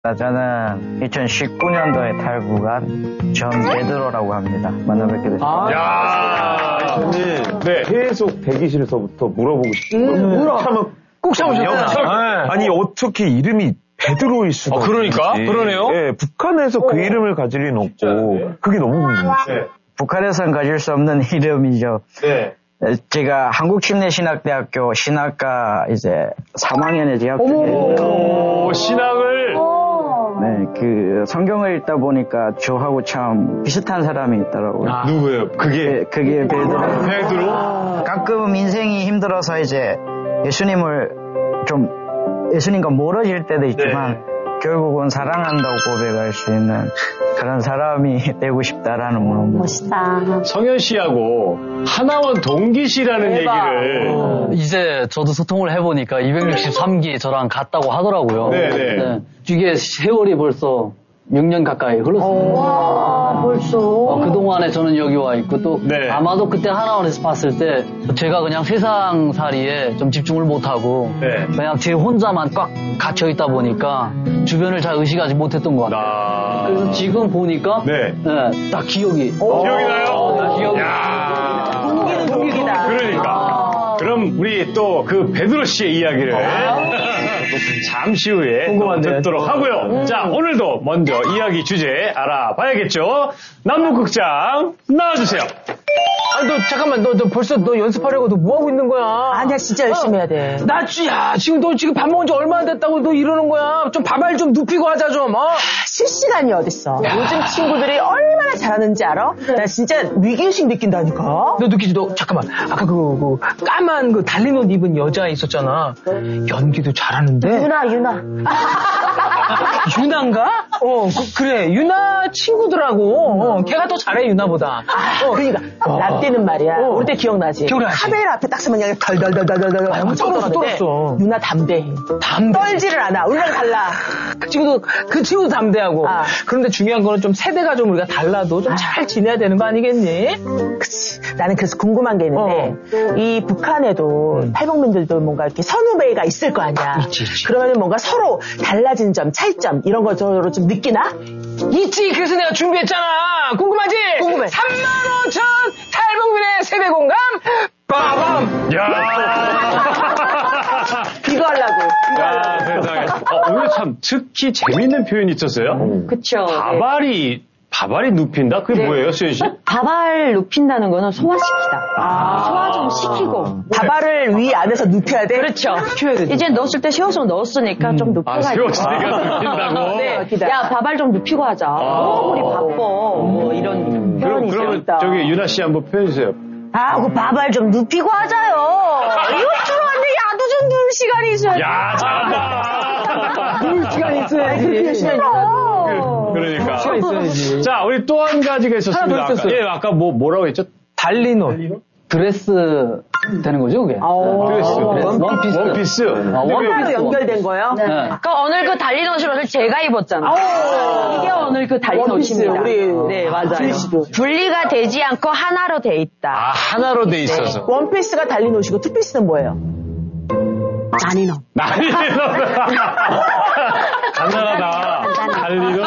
저는 2019년도에 탈북한 전 베드로라고 합니다. 만나뵙게 됐습니다. 야, 네. 계속 대기실에서부터 물어보고 싶은 꼭 참으셨어요. 아니 어떻게 이름이 베드로일 수가 그러니까 있는지. 그러네요. 네, 북한에서 그 이름을 가질 리는 없고 그게 너무 궁금해요. 네. 북한에서는 가질 수 없는 이름이죠. 네. 제가 한국침례신학대학교 신학과 이제 3학년에 재학 중이에요. 오, 신학을. 네, 그 성경을 읽다 보니까 저하고 참 비슷한 사람이 있더라고요. 누구예요? 그게 베드로. 베드로? 가끔 인생이 힘들어서 이제 예수님과 멀어질 때도 있지만 결국은 사랑한다고 고백할 수 있는 그런 사람이 되고 싶다라는 마음으로. 멋있다. 성현 씨하고 하나원 동기시라는 얘기를. 이제 저도 소통을 해보니까 263기 저랑 같다고 하더라고요. 네네. 이게 세월이 벌써 6년 가까이 흘렀어요. 와, 벌써. 그동안에 저는 여기 와 있고 또 아마도 그때 하나원에서 봤을 때 제가 그냥 세상살이에 좀 집중을 못하고 그냥 제 혼자만 꽉 갇혀 있다 보니까 주변을 잘 의식하지 못했던 것 같아요. 그래서 지금 보니까 딱 기억이 나요? 기억이. 동기다. 그러니까. 그럼 우리 또 그 베드로 씨의 이야기를 잠시 후에 듣도록 하고요. 자, 오늘도 먼저 이야기 주제 알아봐야겠죠. 남북극장 나와주세요. 아니, 너 잠깐만, 너 벌써 너 연습하려고 너 뭐 하고 있는 거야? 아니야, 진짜 열심히 해야 돼. 지금 너 지금 밥 먹은 지 얼마 안 됐다고 너 이러는 거야? 좀 밥알 좀 눕히고 하자 좀. 실시간이 어딨어. 요즘 친구들이 얼마나 잘하는지 알아? 나 진짜 위기의식 느낀다니까. 너 느끼지? 너 잠깐만. 아까 그 까만 그 달린 옷 입은 여자 있었잖아. 연기도 잘하는데. 유나. 유나인가? 그래. 유나 친구들하고. 걔가 더 잘해, 유나보다. 그러니까. 라떼는 말이야. 우리 때 기억나지? 카메라 앞에 딱 서면 그냥 덜덜덜덜덜. 떨었어. 유나 담대해. 떨지를 않아. 우리랑 달라. 그 친구도 담대하고. 그런데 중요한 거는 좀 세대가 좀 우리가 달라도 좀 잘 지내야 되는 거 아니겠니? 그치. 나는 그래서 궁금한 게 있는데, 이 북한에도 탈북민들도 뭔가 이렇게 선후배가 있을 거 아니야. 있지. 그러면 뭔가 서로 달라진 점, 차이점, 이런 거 서로 좀 느끼나? 있지. 그래서 내가 준비했잖아. 궁금하지? 궁금해. 35,000 탈북민의 세대 공감. 빠밤. 이거 하려고. 세상에. 오늘 참 특히 재밌는 표현이 있었어요. 그쵸. 밥알이 눕힌다? 그게 뭐예요, 수현 씨? 밥알 눕힌다는 거는 소화시키다. 소화 좀 시키고. 밥알을 위 안에서 눕혀야 돼? 그렇죠. 이제 넣었을 때 세워서 넣었으니까 좀 눕혀가지고. 세워지니까 눕힌다고? 네. 야, 밥알 좀 눕히고 하자. 우리 바빠. 뭐 이런 표현이죠. 그러면 저기 유나 씨 한번 표현해주세요. 그 밥알 좀 눕히고 하자요. 이거 들어왔는데 야도 좀 누울 시간이 있어야 돼. 야, 잘한다. 누울 시간이 있어야지. 그러니까. 시간 있어야지. 자, 우리 또 한 가지가 있었습니다. 하나 더 있었어요. 아까 뭐라고 했죠? 달린 옷. 드레스 되는 거죠, 그게? 드레스. 원피스. 원피스 연결된 거예요? 네. 오늘 그 달린 옷을 제가 입었잖아요. 이게 오늘 그 달린 옷입니다. 네, 맞아요. 분리가 되지 않고 하나로 돼 있다. 하나로 돼 있어서. 원피스가 달린 옷이고 투피스는 뭐예요? 난이노. 간단하다. 달리는.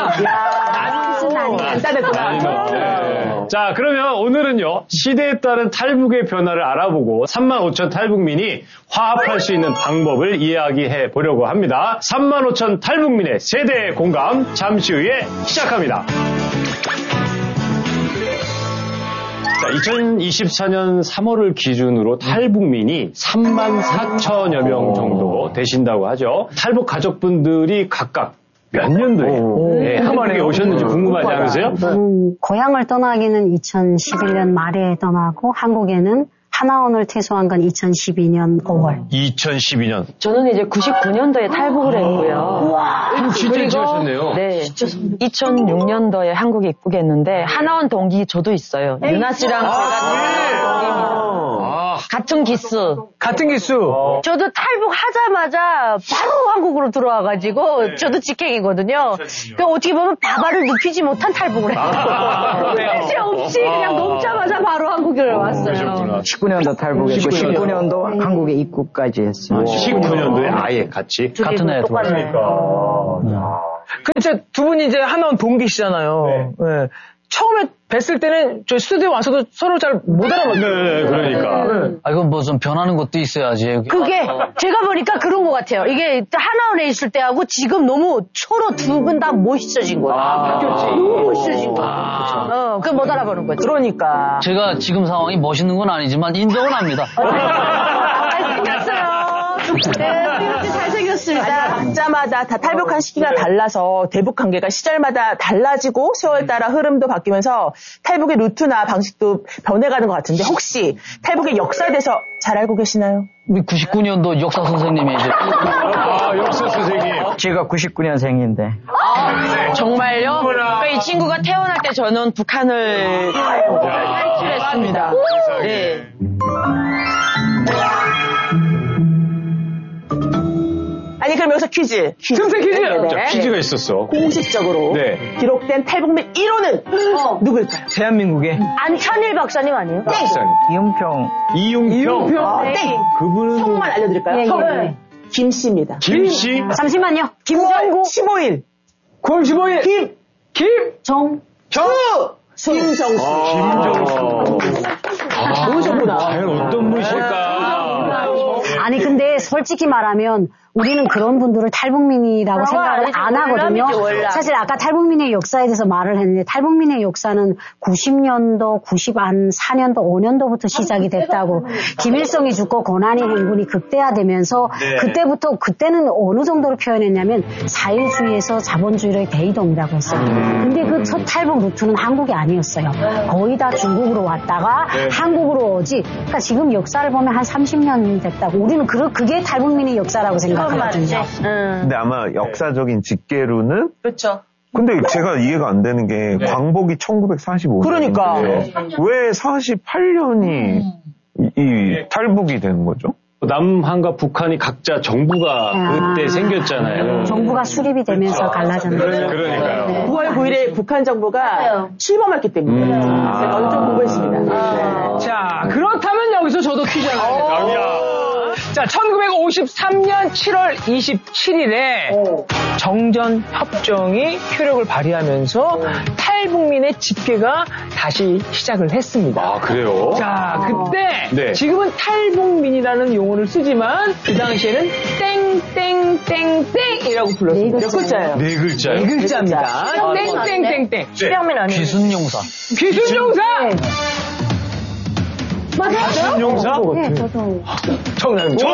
간단했구나. 자, 그러면 오늘은요, 시대에 따른 탈북의 변화를 알아보고 35,000 탈북민이 화합할 수 있는 방법을 이야기해 보려고 합니다. 35,000 탈북민의 세대 공감 잠시 후에 시작합니다. 자, 2024년 3월을 기준으로 탈북민이 34,000여 명 정도 되신다고 하죠. 탈북 가족분들이 각각 몇 년도에 한국에 오셨는지 궁금하지 않으세요? 고향을 떠나기는 2011년 말에 떠나고 한국에는 하나원을 퇴소한 건 2012년 5월. 2012년. 저는 이제 99년도에 탈북을 했고요. 진짜 일찍 하셨네요. 네. 2006년도에 한국에 입국했는데 하나원 동기 저도 있어요. 유나 씨랑 제가 동기입니다. 같은 기수. 저도 탈북하자마자 바로 한국으로 들어와가지고 저도 직행이거든요. 그러니까 어떻게 보면 밥알을 눕히지 못한 탈북을 했어요. 셋째 없이 그냥 넘자마자 바로 한국으로 왔어요. 19년도 탈북했고 19년도 한국에 입국까지 했어요. 19년도에 아예 같이? 같은 애 똑같네. 근데 두 분이 이제 하나원 동기시잖아요. 네. 네. 처음에 뵀을 때는 저 스튜디오 와서도 서로 잘 못 알아봤어요. 네, 그러니까. 네. 아, 이건 뭐 좀 변하는 것도 있어야지. 그게 제가 보니까 그런 것 같아요. 이게 하나원에 있을 때하고 지금 너무 서로 두 분 다 멋있어진 거야. 바뀌었지. 너무 멋있어진 거야. 그걸 못 알아보는 거지. 그러니까. 제가 지금 상황이 멋있는 건 아니지만 인정은 합니다. 잘생겼어요. 네, 이렇게 잘생겼습니다. 각자마다 다 탈북한 시기가 달라서 대북 관계가 시절마다 달라지고 세월 따라 흐름도 바뀌면서 탈북의 루트나 방식도 변해가는 것 같은데 혹시 탈북의 역사에 대해서 잘 알고 계시나요? 99년도 역사 선생님이죠. 역사 선생님. 제가 99년생인데. 정말요? 그러니까 이 친구가 태어날 때 저는 북한을 탈출했습니다. 네. 아니 그럼 여기서 퀴즈. 틈새 퀴즈. 자, 퀴즈가 있었어. 공식적으로 기록된 탈북민 1호는 누구일까요? 대한민국에 안찬일 박사님 아니에요? 땡. 이용평. 땡. 그분은 성만 알려드릴까요? 성. 김씨입니다. 김씨. 잠시만요. 김정구 15일. 9월 15일. 정. 김정수. 모르셨구나. 과연 어떤 분이실까? 아니 근데 솔직히 말하면 우리는 그런 분들을 탈북민이라고 생각을 안 하거든요. 사실 아까 탈북민의 역사에 대해서 말을 했는데 탈북민의 역사는 90년도, 94년도, 5년도부터 시작이 됐다고. 김일성이 죽고 고난의 행군이 극대화되면서 그때부터 그때는 어느 정도로 표현했냐면 사회주의에서 자본주의의 대이동이라고 했어요. 근데 그 첫 탈북 루트는 한국이 아니었어요. 거의 다 중국으로 왔다가 한국으로 오지. 그러니까 지금 역사를 보면 한 30년 됐다고. 우리는 그게 탈북민의 역사라고 생각하거든요. 근데 아마 역사적인 직계로는 그렇죠. 근데 제가 이해가 안 되는 게 광복이 1945년. 그러니까 왜 48년이 이 탈북이 되는 거죠? 남한과 북한이 각자 정부가 그때 생겼잖아요. 정부가 수립이 되면서 갈라졌는데. 그러니까요. 9월 9일에 북한 정부가 출범했기 때문에 제가 오늘 좀 공부했습니다. 자, 그렇다면 여기서 저도 퀴즈 하나 드릴게요. 자, 1953년 7월 27일에 정전협정이 효력을 발휘하면서 탈북민의 집계가 다시 시작을 했습니다. 아, 그래요? 자, 그때 지금은 탈북민이라는 용어를 쓰지만 그 당시에는 땡땡땡땡이라고 불렀습니다. 몇 글자예요? 네 글자요? 네 글자입니다. 땡땡땡땡. 실명민 아니에요? 귀순용사. 귀순용사! 맞아요? 귀순용사? 네, 저도. 정답입니다.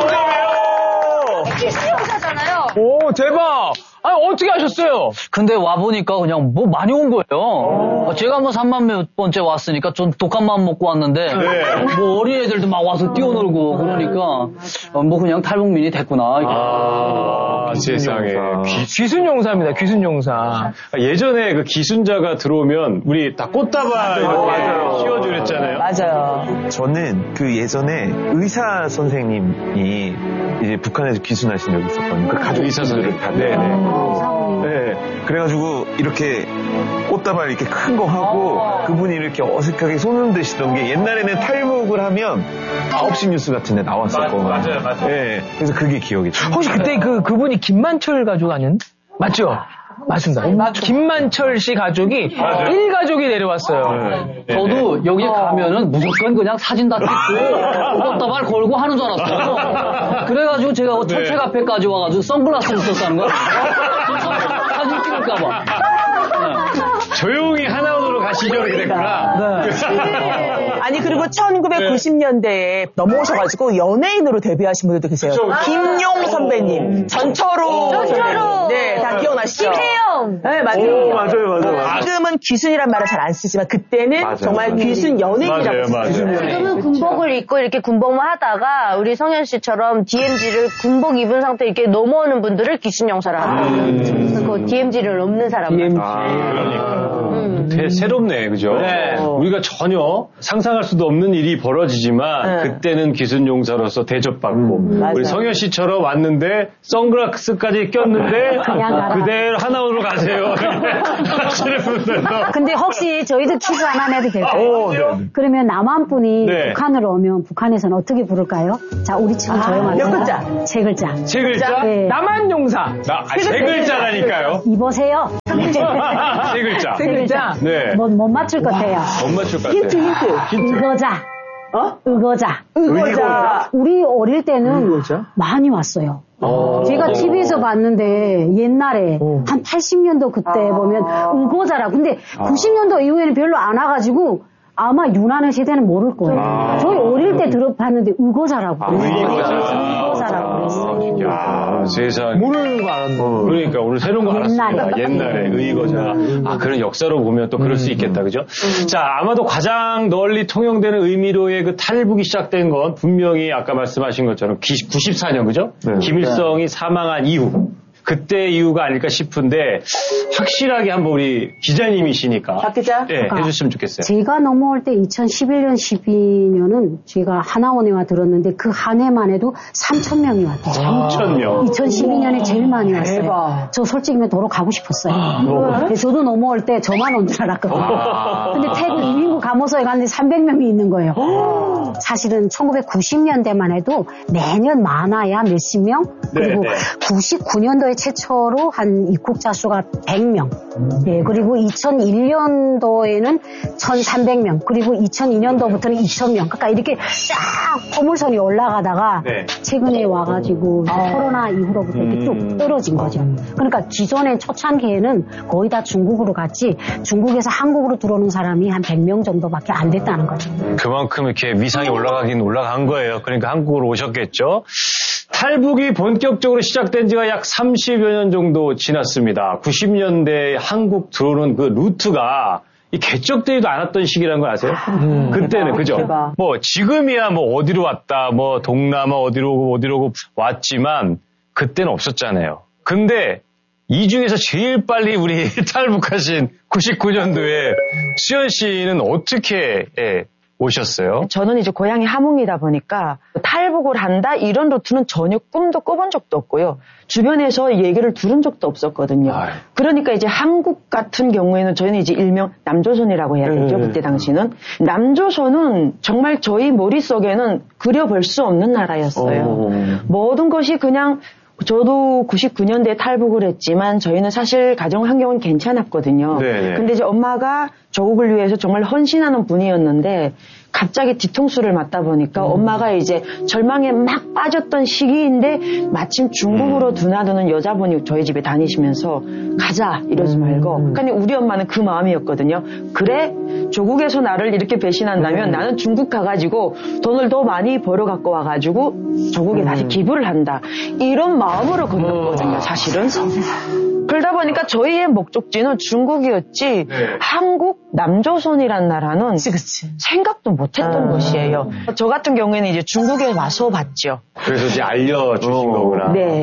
귀순용사잖아요. 오, 대박! 아니, 어떻게 하셨어요? 근데 와보니까 그냥 뭐 많이 온 거예요. 제가 뭐 3만 몇 번째 왔으니까 좀 독한 마음 먹고 왔는데 뭐 어린애들도 막 와서 뛰어놀고 그러니까 뭐 그냥 탈북민이 됐구나. 세상에. 귀순용사입니다. 귀순용사. 예전에 그 기순자가 들어오면 우리 다 꽃다발 이렇게 키워주랬잖아요. 맞아요. 저는 그 예전에 의사 선생님이 이제 북한에서 귀순하신 적이 있었거든요. 그 가족 의사 선생님. 다 네. 그래가지고 이렇게 꽃다발 이렇게 큰 거 하고 그분이 이렇게 어색하게 손 흔드시던 게 옛날에는 탈북을 하면 9시 뉴스 같은 데 나왔었고. 맞아요. 네. 그래서 그게 기억이 나요. 혹시 그때 그분이 김만철 가족 아니었나? 맞죠? 맞습니다. 김만철 씨 가족이 일가족이 내려왔어요. 저도 여기 가면은 무조건 그냥 사진 다 찍고 꽃다발 걸고 하는 줄 알았어요. 그래가지고 제가 철책 앞에까지 와가지고 선글라스를 썼다는 거예요. 사진 찍을까봐. 조용히 하나원으로 가시죠 이렇게 됐구나. 아니 그리고 1990년대에 넘어오셔가지고 연예인으로 데뷔하신 분들도 계세요. 김용 선배님, 전철호 선배님. 네, 다 기억나시죠? 김혜영. 네, 맞아요. 맞아요. 지금은 귀순이란 말을 잘 안 쓰지만 그때는 정말 귀순 연예인이라고 했어요. 지금은 군복을 입고 이렇게 군복만 하다가 우리 성현 씨처럼 DMZ를 군복 입은 상태 이렇게 넘어오는 분들을 귀순용사를 하는 거예요. 그 DMZ를 넘는 사람. 그러니까. 새롭네, 그죠? 우리가 전혀 상상할 수도 없는 일이 벌어지지만 그때는 기순용사로서 대접받고 우리 성현 씨처럼 왔는데 선글라스까지 꼈는데 그대로 하나원으로 가세요. 하시는 분들도. 근데 혹시 저희도 퀴즈 하나 내도 될까요? 네. 그러면 남한분이 네. 북한으로 오면 북한에서는 어떻게 부를까요? 자, 우리 지금 조용하세요. 몇 글자? 세 글자. 세 글자? 네. 남한용사. 세 글자라니까요. 입으세요. 세 글자. 세 글자. 네. 못 맞출 것 같아요. 못 맞출 것 같아요. 힌트. 의거자. 의거자. 의거자. 우리 어릴 때는 많이 왔어요. 제가 TV에서 봤는데 옛날에 한 80년도 그때 보면 의거자라. 근데 90년도 이후에는 별로 안 와가지고 아마 유난의 세대는 모를 거예요. 저희 어릴 때 들어봤는데 의거자라고 그랬어요. 의거자라고 그랬어요. 야, 세상에. 모르는 거 알았네. 그러니까 오늘 새로운 거 알았습니다. 옛날에 의거자. 그런 역사로 보면 또 그럴 수 있겠다, 그죠? 자, 아마도 가장 널리 통용되는 의미로의 그 탈북이 시작된 건 분명히 아까 말씀하신 것처럼 94년, 그죠? 네. 김일성이 사망한 이후. 그때 이유가 아닐까 싶은데 확실하게 한번 우리 기자님이시니까 박 기자? 네, 해주시면 좋겠어요. 제가 넘어올 때 2011년, 12년은 제가 하나원에 와 들었는데 그 한 해만 해도 3,000명이 왔대요. 3,000명. 2012년에 제일 많이 왔어요. 대박. 저 솔직히 도로 가고 싶었어요. 저도 넘어올 때 저만 온 줄 알았거든요. 근데 태국 이민구 감호소에 갔는데 300명이 있는 거예요. 사실은 1990년대만 해도 매년 많아야 몇십 명? 그리고 99년도에 최초로 한 입국자 수가 100명. 예, 그리고 2001년도에는 1,300명. 그리고 2002년도부터는 2,000명. 그러니까 이렇게 쫙 포물선이 올라가다가 최근에 와가지고 코로나 이후로부터 이렇게 쭉 떨어진 거죠. 그러니까 기존의 초창기에는 거의 다 중국으로 갔지 중국에서 한국으로 들어오는 사람이 한 100명 정도밖에 안 됐다는 거죠. 그만큼 이렇게 위상이 올라가긴 올라간 거예요. 그러니까 한국으로 오셨겠죠. 탈북이 본격적으로 시작된 지가 약 30여 년 정도 지났습니다. 90년대 한국 들어오는 그 루트가 이 개척되지도 않았던 시기라는 걸 아세요? 그때는 그죠? 대박. 뭐 지금이야 뭐 어디로 왔다, 뭐 동남아 어디로 오고 왔지만 그때는 없었잖아요. 근데 이 중에서 제일 빨리 우리 탈북하신 99년도에 수연 씨는 어떻게 오셨어요? 저는 이제 고향이 함흥이다 보니까 탈북을 한다 이런 루트는 전혀 꿈도 꿔본 적도 없고요. 주변에서 얘기를 들은 적도 없었거든요. 그러니까 이제 한국 같은 경우에는 저희는 이제 일명 남조선이라고 해야 되죠. 그때 당시는. 남조선은 정말 저희 머릿속에는 그려볼 수 없는 나라였어요. 모든 것이 그냥 저도 99년대에 탈북을 했지만 저희는 사실 가정 환경은 괜찮았거든요. 네네. 근데 이제 엄마가 조국을 위해서 정말 헌신하는 분이었는데 갑자기 뒤통수를 맞다 보니까 엄마가 이제 절망에 막 빠졌던 시기인데 마침 중국으로 드나드는 여자분이 저희 집에 다니시면서 가자 이러지 말고 그러니까 우리 엄마는 그 마음이었거든요. 그래 조국에서 나를 이렇게 배신한다면 나는 중국 가가지고 돈을 더 많이 벌어 갖고 와가지고 조국에 다시 기부를 한다 이런 마음으로 건넜거든요. 사실은. 그러다 보니까 저희의 목적지는 중국이었지 한국 남조선이란 나라는 생각도 못했던 곳이에요. 저 같은 경우에는 이제 중국에 와서 봤죠. 그래서 이제 알려주신 거구나. 네.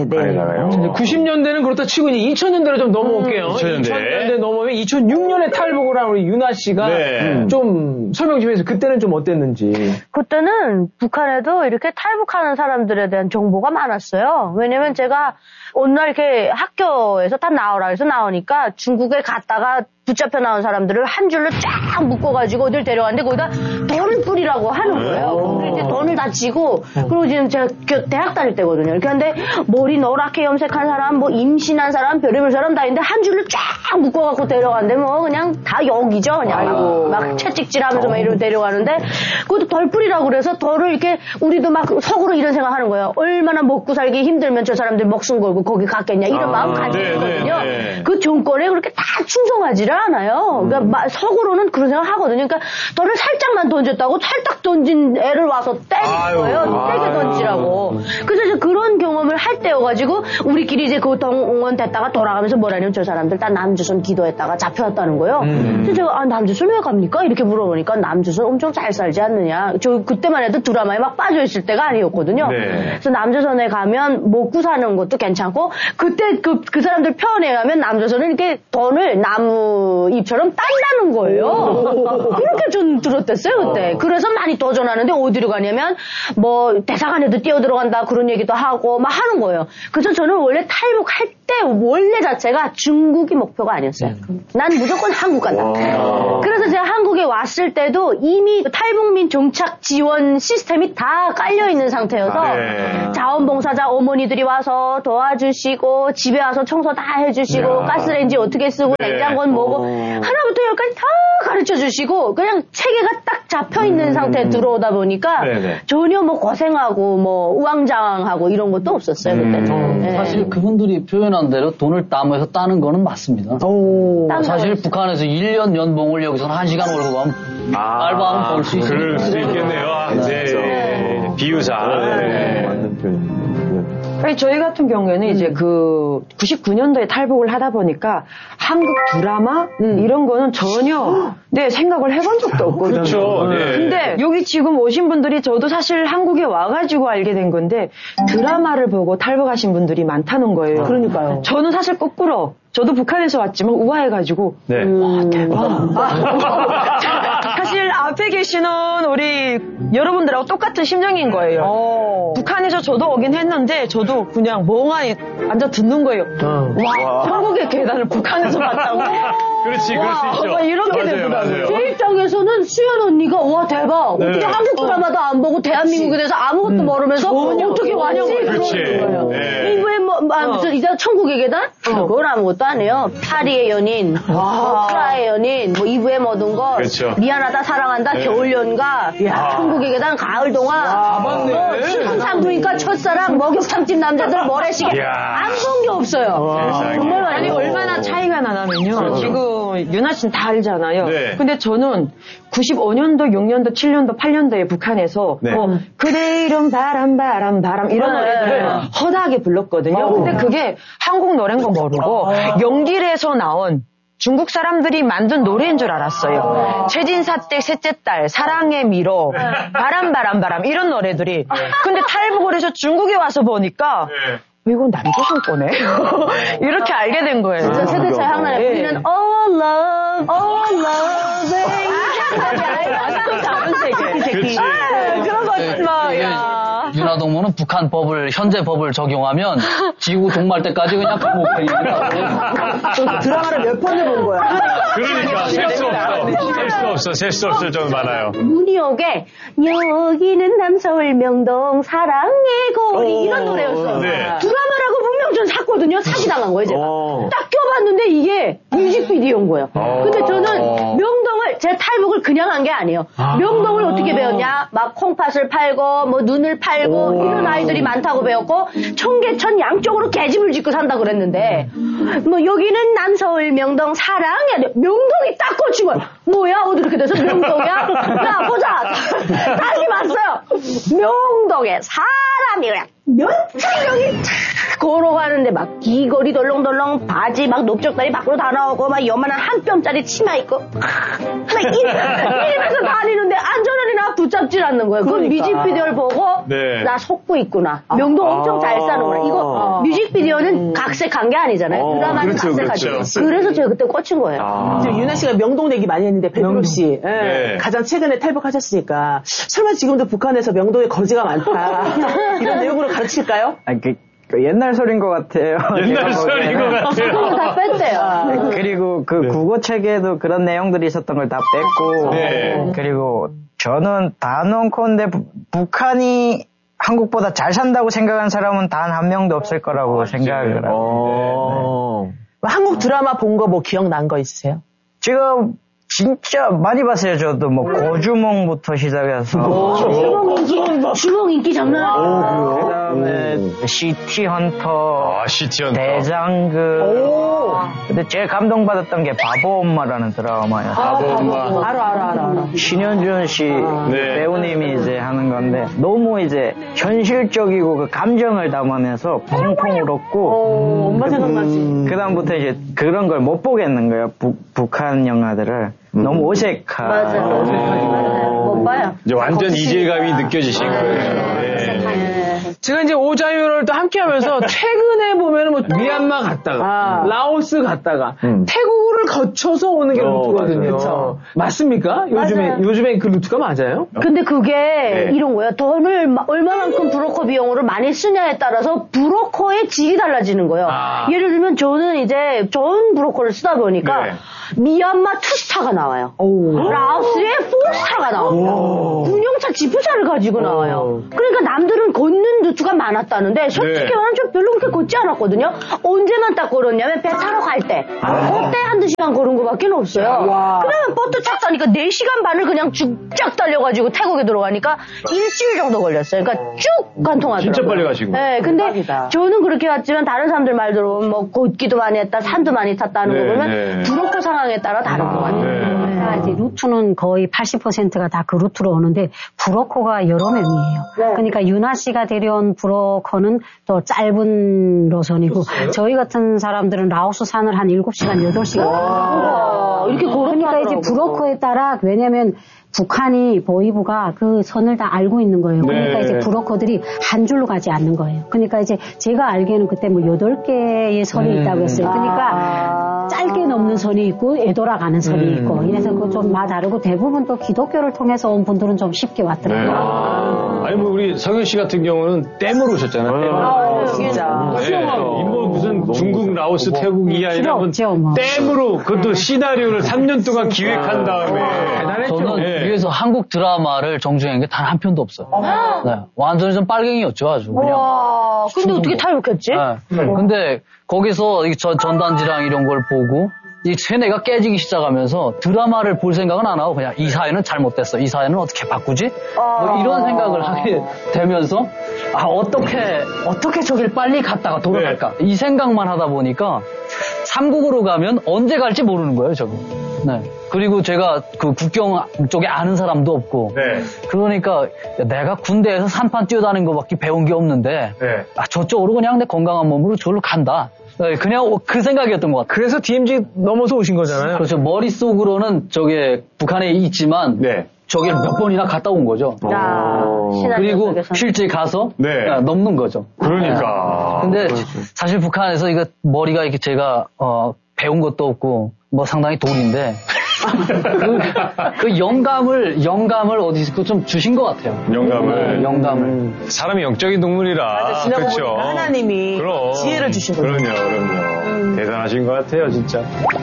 90년대는 그렇다 치고 이제 2000년대로 좀 넘어올게요. 2000년대 넘어오면 2006년에 탈북을 한 우리 유나 씨가 좀 설명 좀 해서 그때는 좀 어땠는지. 그때는 북한에도 이렇게 탈북하는 사람들에 대한 정보가 많았어요. 왜냐면 제가 어느 날 이렇게 학교에서 다 나오라 해서 나오니까 중국에 갔다가 붙잡혀 나온 사람들을 한 줄로 쫙 묶어가지고 어딜 데려갔는데 거기다 돈을 뿌리라고 하는 거예요. 근데 이제 돈을 다 지고 그리고 지금 제가 대학 다닐 때거든요. 이렇게 하는데 머리 노랗게 염색한 사람, 뭐 임신한 사람, 별의별 사람 다 있는데 한 줄로 쫙 묶어갖고 데려갔는데 뭐 그냥 다 여기죠. 그냥 막 채찍질하면서 막 이러고 데려가는데 그것도 덜 뿌리라고 그래서 덜을 이렇게 우리도 막 속으로 이런 생각하는 거예요. 얼마나 먹고 살기 힘들면 저 사람들 목숨 걸고 거기 갔겠냐 이런 마음 가지고 있거든요. 그 정권에 그렇게 다 충성하지를 않아요. 그러니까 속으로는 그런 생각 하거든요. 그러니까 돈을 살짝만 던졌다고 살짝 던진 애를 와서 때리는 거예요. 세게 던지라고. 그래서 이제 그런 경험을 할 때여가지고 우리끼리 이제 그 동원 됐다가 돌아가면서 뭐라냐면 저 사람들 다 남조선 기도했다가 잡혀왔다는 거예요. 그래서 제가 남조선 왜 갑니까? 이렇게 물어보니까 남조선 엄청 잘 살지 않느냐. 저 그때만 해도 드라마에 막 빠져있을 때가 아니었거든요. 그래서 남조선에 가면 먹고 사는 것도 괜찮고 그때 그 사람들 편에 가면 남조선은 이렇게 돈을 나무 나무잎처럼 딴다는 거예요. 그렇게 좀 들었댔어요, 그때. 그래서 많이 도전하는데 어디로 가냐면, 뭐, 대사관에도 뛰어들어간다, 그런 얘기도 하고, 막 하는 거예요. 그래서 저는 원래 탈북할 때 원래 자체가 중국이 목표가 아니었어요. 난 무조건 한국 간다. 그래서 제가 한국에 왔을 때도 이미 탈북민 정착 지원 시스템이 다 깔려있는 상태여서 자원봉사자 어머니들이 와서 도와주시고 집에 와서 청소 다 해주시고 가스레인지 어떻게 쓰고 냉장고는 뭐고 하나부터 열까지 다 가르쳐주시고 그냥 체계가 딱 잡혀있는 상태에 들어오다 보니까 전혀 뭐 고생하고 뭐 우왕좌왕하고 이런 것도 없었어요. 그때. 사실 그분들이 표현한 대로 돈을 땀에서 따는 거는 맞습니다. 사실 북한에서 1년 연봉을 여기서는 1시간 월급 하면 알바하면 벌 수 있어요. 그럴 수 있겠네요. 비유상. 맞는 표현입니다. 아니, 저희 같은 경우에는 이제 그 99년도에 탈북을 하다 보니까 한국 드라마 이런 거는 전혀 생각을 해본 적도 없거든요. 그렇죠. 근데 여기 지금 오신 분들이 저도 사실 한국에 와가지고 알게 된 건데 드라마를 보고 탈북하신 분들이 많다는 거예요. 그러니까요. 저는 사실 거꾸로 저도 북한에서 왔지만 우아해가지고 와 대박. 사실 앞에 계시는 우리 여러분들하고 똑같은 심정인 거예요. 북한에서 저도 오긴 했는데 저도 그냥 멍하니 앉아 듣는 거예요. 와 한국의 계단을 북한에서 봤다고. 그렇지, 그럴 수 있죠. 이렇게 되더라고요. 제 입장에서는 수연 언니가 와 대박. 어떻게 한국 드라마도 안 보고 대한민국에 대해서 아무것도 모르면서 어떻게 왔지? 그런 거예요. 이번에 무슨 이제 천국의 계단? 그건 아무것도 안 해요. 파리의 연인, 프라의 연인, 뭐 이브의 모든 것, 미안하다, 사랑한다, 겨울연가, 천국의 계단, 가을동화, 뭐 신혼산부인과 첫사랑, 목욕탕집 남자들, 모래시계 안 본 게 없어요. 정말 아니 얼마나 차이가 나냐면요. 지금 윤아 씨는 다 알잖아요. 근데 저는 95년도, 6년도, 7년도, 8년도에 북한에서 그대 이름 바람 이런 노래들을 허다하게 불렀거든요. 근데 그게 한국 노래인 거 모르고 연길에서 나온 중국 사람들이 만든 노래인 줄 알았어요. 최진사 때 셋째 딸, 사랑의 미로, 바람 이런 노래들이. 근데 탈북을 해서 중국에 와서 보니까 이건 남조선 거네. 이렇게 알게 된 거예요. 진짜 세대 차이 하나에 우리는 all love, 아직도 다른 세계. 그런 거 야. 윤아 동무는 북한 법을 현재 법을 적용하면 지구 종말 때까지 그냥 감옥행입니다. 드라마를 몇 번을 본 거야. 그러니까 셀 수 없을 정도 많아요. 문희옥의 여기는 남서울 명동 사랑의 거리 이런 노래였어요. 드라마라고 분명 전 샀거든요. 사기당한 거예요 제가. 딱 껴봤는데 이게 뮤직비디오인 거예요. 근데 저는 명동을 제 탈북을 그냥 한 게 아니에요. 명동을 어떻게 배웠냐? 막 콩팥을 팔고 뭐 눈을 팔고 이런 아이들이 많다고 배웠고 청계천 양쪽으로 계집을 짓고 산다고 그랬는데 뭐 여기는 남서울 명동 사랑의 명동이 딱 꽂힌 거야. 뭐야? 어디 이렇게 돼서 명동이야? 자 보자. 다시 봤어요. 명동에 사람이 그냥 몇천 명이 걸어가는데 막 귀걸이 덜렁덜렁 바지 막 넓적다리 밖으로 다 나오고 막 요만한 한 뼘짜리 치마 입고 막 이러면서 다니는데 안전하게 나 붙잡질 않는 거예요. 그럼 뮤직비디오를 보고 나 속고 있구나. 명동 엄청 잘 사는구나. 이거 뮤직비디오는 각색한 게 아니잖아요. 드라마는 각색하죠. 그래서 제가 그때 꽂힌 거예요. 윤아 씨가 명동 얘기 많이 했는데 배두릅 씨 가장 최근에 탈북하셨으니까 설마 지금도 북한에서 명동에 거지가 많다 이런 내용으로 가르칠까요? 그 옛날 소린 것 같아요. 옛날 소린 것 같아요. 그거 다 뺐대요. 그리고 그 국어 책에도 그런 내용들이 있었던 걸 다 뺐고 그리고 저는 단언컨대 북한이 한국보다 잘 산다고 생각하는 사람은 단 한 명도 없을 거라고 생각을 합니다. 한국 드라마 본 거 뭐 기억난 거 있으세요? 지금 진짜 많이 봤어요. 저도 뭐 고주몽부터 시작해서 주몽 인기 장난 아니에요. 그다음에 시티헌터, 대장금. 근데 제일 감동받았던 게 바보 엄마라는 드라마였어요. 바보 엄마. 알아. 신현준 씨 배우님이 이제 하는 건데 너무 이제 현실적이고 그 감정을 담아내서 펑펑 울었고. 엄마 생각나지. 그다음부터 이제 그런 걸 못 보겠는 거예요. 북한 영화들을. 너무 어색한. 맞아요. 못 봐요. 이제 완전 이질감이 느껴지신 거예요. 제가 이제 오자유를 또 함께 하면서 최근에 보면은 뭐 미얀마 갔다가 라오스 갔다가 태국을 거쳐서 오는 게 루트거든요. 그쵸. 맞습니까? 요즘에 그 루트가 맞아요? 근데 그게 이런 거예요. 돈을 얼마만큼 브로커 비용으로 많이 쓰냐에 따라서 브로커의 질이 달라지는 거예요. 예를 들면 저는 이제 좋은 브로커를 쓰다 보니까 미얀마 투스타가 나와요. 라오스에 포스타가 나옵니다. 군용차 지프차를 가지고 나와요. 그러니까 남들은 걷는 루트가 많았다는데 솔직히 말하면 좀 별로 그렇게 걷지 않았거든요. 언제만 딱 걸었냐면 배 타러 갈 때. 그때 한두 시간 걸은 거밖에 없어요. 그러면 버스 탁 타니까 4시간 반을 그냥 쭉 달려가지고 태국에 들어가니까 일주일 정도 걸렸어요. 그러니까 쭉 관통하더라고요. 진짜 빨리 가시고. 네, 근데 저는 그렇게 왔지만 다른 사람들 말대로 뭐 걷기도 많이 했다, 산도 많이 탔다는 거 보면 브로커 상황에 따라 다른 것 같아요. 이제 루트는 거의 80%가 다 그 루트로 오는데 브로커가 여러 명이에요. 그러니까 유나 씨가 데려온 브로커는 또 짧은 노선이고 저희 같은 사람들은 라오스 산을 한 7시간, 8시간. 이렇게 그러니까 이제 브로커에 따라 왜냐면 북한이 보위부가 그 선을 다 알고 있는 거예요. 그러니까 이제 브로커들이 한 줄로 가지 않는 거예요. 그러니까 이제 제가 알기에는 그때 뭐 8개의 선이 있다고 했어요. 그러니까 짧게 넘는 선이 있고 되돌아가는 선이 있고 이래서 그 좀 다르고 대부분 또 기독교를 통해서 온 분들은 좀 쉽게 왔더라고요. 아니 뭐 우리 성현 씨 같은 경우는 댐으로 오셨잖아요. 진짜. 뭐 무슨 중국, 라오스, 태국 이 아니라 댐으로 그것도 시나리오를 3년 동안 기획한 다음에 저는 위에서 한국 드라마를 정주행한 게 단 한 편도 없어요. 완전히 좀 빨갱이였죠, 아주. 그냥. 근데 어떻게 탈북했지? 근데 거기서 전단지랑 이런 걸 보고 이 세뇌가 깨지기 시작하면서 드라마를 볼 생각은 안 하고 그냥 이 사회는 잘못됐어. 이 사회는 어떻게 바꾸지? 뭐 이런 생각을 하게 되면서 어떻게 저길 빨리 갔다가 돌아갈까? 이 생각만 하다 보니까 삼국으로 가면 언제 갈지 모르는 거예요, 저거. 그리고 제가 그 국경 쪽에 아는 사람도 없고. 그러니까 내가 군대에서 산판 뛰어다니는 거밖에 배운 게 없는데. 저쪽으로 그냥 내 건강한 몸으로 저기로 간다. 그냥 그 생각이었던 것 같아요. 그래서 DMZ 넘어서 오신 거잖아요. 그렇죠. 머릿속으로는 저게 북한에 있지만 저길 몇 번이나 갔다 온 거죠. 그리고 실제 가서 넘는 거죠. 그러니까. 근데 사실 북한에서 이거 머리가 이렇게 제가 배운 것도 없고 뭐 상당히 돌인데 그 영감을 어디서 좀 주신 것 같아요. 영감을. 사람이 영적인 동물이라. 그렇죠. 하나님이 지혜를 주신 거죠. 그럼요. 대단하신 것 같아요, 진짜.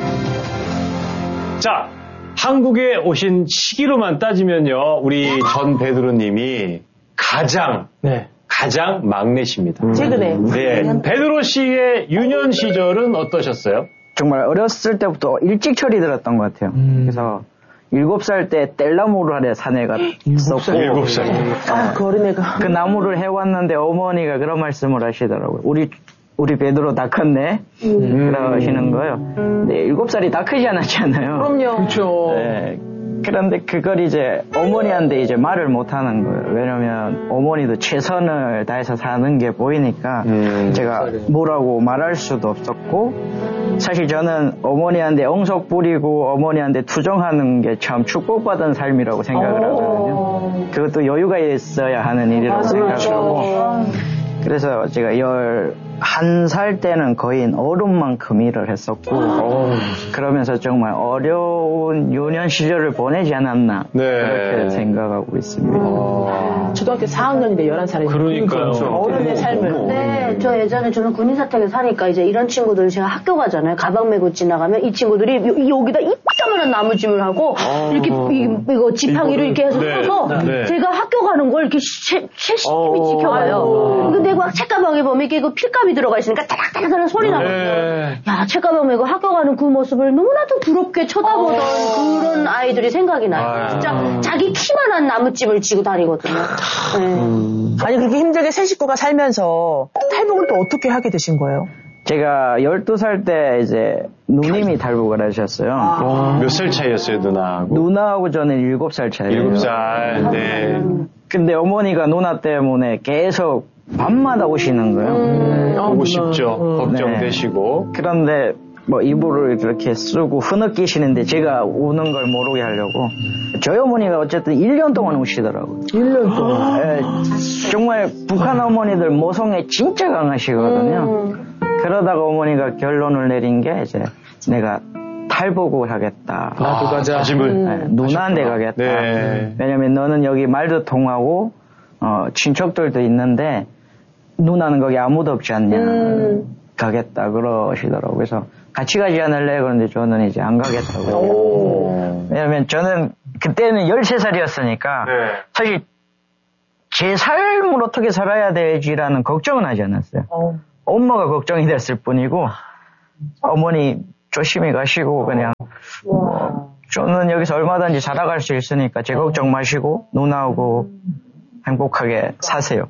자, 한국에 오신 시기로만 따지면요, 우리 전 베드로님이 가장 막내십니다. 최근에. 베드로 씨의 유년 시절은 어떠셨어요? 정말 어렸을 때부터 일찍 철이 들었던 것 같아요. 그래서 7살 때 뗄나무를 산에 갔었고 7살. 그 어린애가. 그 나무를 해왔는데 어머니가 그런 말씀을 하시더라고요. 우리 베드로 다 컸네? 그러시는 거예요. 근데 7살이 다 크지 않았잖아요. 그럼요. 그렇죠. 그런데 그걸 이제 어머니한테 이제 말을 못 하는 거예요. 왜냐면 어머니도 최선을 다해서 사는 게 보이니까 제가 뭐라고 말할 수도 없었고, 사실 저는 어머니한테 엉석 부리고 어머니한테 투정하는 게 참 축복받은 삶이라고 생각을 하거든요. 그것도 여유가 있어야 하는 일이라고 생각을 하고, 그래서 제가 11살 때는 거의 어른만큼 일을 했었고, 그러면서 정말 어려운 유년 시절을 보내지 않았나, 그렇게 생각하고 있습니다. 초등학교 4학년인데 11살이니까. 그러니까요. 어른의 삶을. 네, 저 예전에 저는 군인사택에 사니까 이제 이런 친구들 제가 학교 가잖아요. 가방 메고 지나가면 이 친구들이 여기다 이따만한 나무짐을 하고 이렇게 이거 지팡이로 이렇게 해서 서서 제가 학교 가는 걸 이렇게 세심히 지켜봐요. 근데 그 책가방에 보면 이게 그 필감이 들어가 있으니까 따닥따닥하는 소리 나거든요. 야, 책가방 메고 학교 가는 그 모습을 너무나도 부럽게 쳐다보던 그런 아이들이 생각이 나요. 진짜 자기 키만한 나무집을 지고 다니거든요. 아니 그렇게 힘들게 세 식구가 살면서 탈북을 또 어떻게 하게 되신 거예요? 제가 12살 때 이제 누님이 탈북을 하셨어요. 몇 살 차이였어요, 누나하고? 누나하고 저는 7살 차이예요. 7살, 네. 근데 어머니가 누나 때문에 계속 밤마다 오시는 거예요. 보고 싶죠. 걱정되시고. 그런데 뭐 이불을 이렇게 쓰고 흐느끼시는데 제가 우는 걸 모르게 하려고 저희 어머니가 어쨌든 1년 동안 우시더라고요. 1년 동안? 네, 정말 북한 어머니들 모성애 진짜 강하시거든요. 그러다가 어머니가 결론을 내린 게 이제 내가 탈북을 하겠다. 나도 가자. 네, 누나한테 가겠다. 네. 왜냐면 너는 여기 말도 통하고 친척들도 있는데 누나는 거기 아무도 없지 않냐. 가겠다 그러시더라고요. 그래서 같이 가지 않을래? 그런데 저는 이제 안 가겠다고. 왜냐면 저는 그때는 13살이었으니까 사실 제 삶을 어떻게 살아야 되지라는 걱정은 하지 않았어요. 엄마가 걱정이 됐을 뿐이고 어머니 조심히 가시고 그냥 저는 여기서 얼마든지 살아갈 수 있으니까 제 걱정 마시고 누나하고 행복하게 사세요.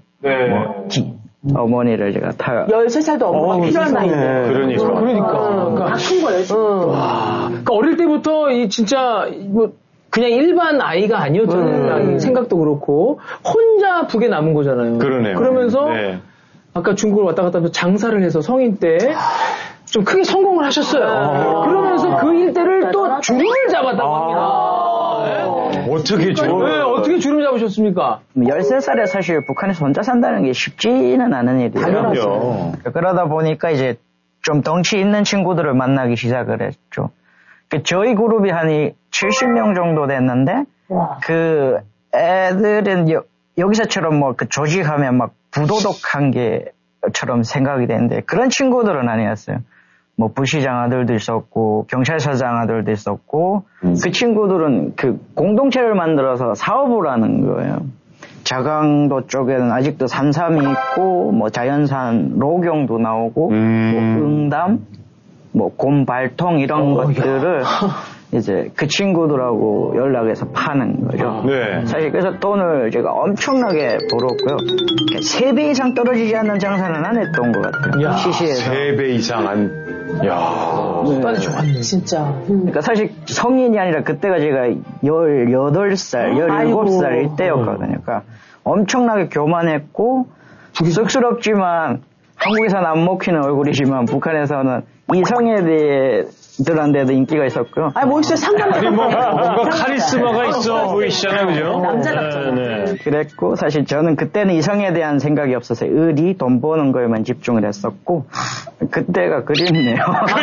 어머니를 제가 13살도 엄마가 필요한 나이인데. 그러니까. 다 큰 거예요. 와. 그러니까 어릴 때부터 이 진짜 뭐 그냥 일반 아이가 아니었던 생각도 그렇고 혼자 북에 남은 거잖아요. 그러네요. 그러면서 아까 중국을 왔다 갔다 하면서 장사를 해서 성인 때 좀 크게 성공을 하셨어요. 그러면서 그 일대를 또 주름을 잡았다고 합니다. 어떻게 주름 잡으셨습니까? 13살에 사실 북한에서 혼자 산다는 게 쉽지는 않은 일이에요. 당연하죠. 그러다 보니까 이제 좀 덩치 있는 친구들을 만나기 시작을 했죠. 저희 그룹이 한 70명 정도 됐는데 그 애들은 여기서처럼 뭐 그 조직하면 막 부도덕한 게처럼 생각이 되는데 그런 친구들은 아니었어요. 뭐 부시장 아들도 있었고 경찰서장 아들도 있었고 그 친구들은 그 공동체를 만들어서 사업을 하는 거예요. 자강도 쪽에는 아직도 산삼이 있고 뭐 자연산 로경도 나오고 뭐 응담, 뭐 곰발통 이런 것들을 이제 그 친구들하고 연락해서 파는 거죠. 사실 그래서 돈을 제가 엄청나게 벌었고요. 3배 이상 떨어지지 않는 장사는 안 했던 것 같아요. 시시해서. 3배 이상 안. 수단이 좋았네. 진짜. 그러니까 사실 성인이 아니라 그때가 제가 18살, 17살 이때였거든요. 그러니까 엄청나게 교만했고 쑥스럽지만 한국에서는 안 먹히는 얼굴이지만 북한에서는 이성애들한테도 인기가 있었고요. 뭐 있어요? 상관없어요. 뭔가 카리스마가 있어 보이시잖아요, 그죠? 남자답잖아요. 그랬고 사실 저는 그때는 이성에 대한 생각이 없어서 의리, 돈 버는 거에만 집중을 했었고 그때가 그립네요.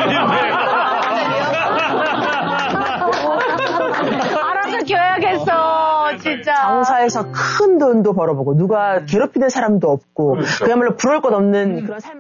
알아서 줘야겠어, 진짜. 장사에서 큰 돈도 벌어보고 누가 괴롭히는 사람도 없고 그야말로 부러울 것 없는 그런 삶을